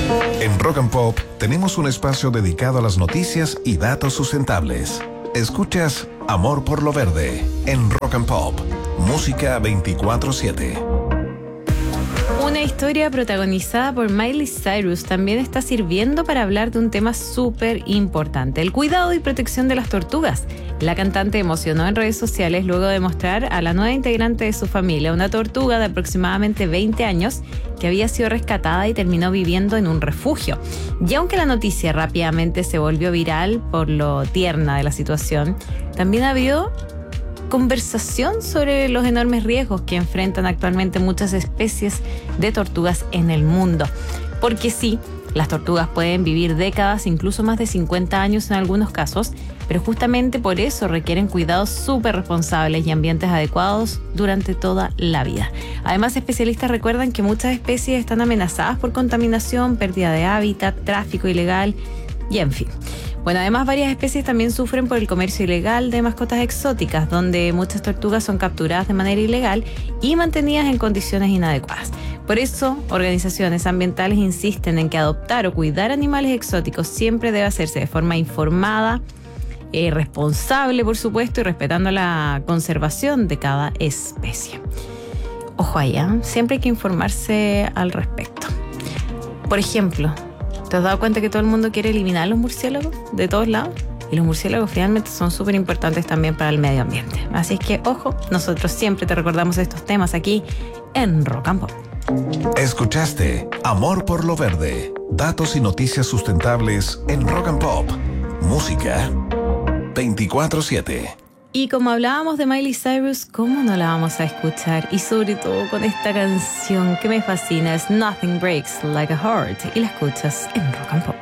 En Rock and Pop tenemos un espacio dedicado a las noticias y datos sustentables. Escuchas Amor por lo Verde en Rock and Pop. Música 24/7. Una historia protagonizada por Miley Cyrus también está sirviendo para hablar de un tema súper importante: el cuidado y protección de las tortugas. La cantante emocionó en redes sociales luego de mostrar a la nueva integrante de su familia, una tortuga de aproximadamente 20 años que había sido rescatada y terminó viviendo en un refugio. Y aunque la noticia rápidamente se volvió viral por lo tierna de la situación, también ha habido conversación sobre los enormes riesgos que enfrentan actualmente muchas especies de tortugas en el mundo. Porque sí, las tortugas pueden vivir décadas, incluso más de 50 años en algunos casos, pero justamente por eso requieren cuidados súper responsables y ambientes adecuados durante toda la vida. Además, especialistas recuerdan que muchas especies están amenazadas por contaminación, pérdida de hábitat, tráfico ilegal y en fin. Bueno, además varias especies también sufren por el comercio ilegal de mascotas exóticas, donde muchas tortugas son capturadas de manera ilegal y mantenidas en condiciones inadecuadas. Por eso, organizaciones ambientales insisten en que adoptar o cuidar animales exóticos siempre debe hacerse de forma informada, responsable, por supuesto, y respetando la conservación de cada especie. Ojo allá, siempre hay que informarse al respecto. Por ejemplo, ¿te has dado cuenta que todo el mundo quiere eliminar los murciélagos de todos lados? Y los murciélagos finalmente son súper importantes también para el medio ambiente. Así es que, ojo, nosotros siempre te recordamos estos temas aquí en Rock and Pop. Escuchaste Amor por lo Verde. Datos y noticias sustentables en Rock and Pop. Música 24/7. Y como hablábamos de Miley Cyrus, ¿cómo no la vamos a escuchar? Y sobre todo con esta canción que me fascina, es Nothing Breaks Like a Heart. Y la escuchas en Rock and Pop.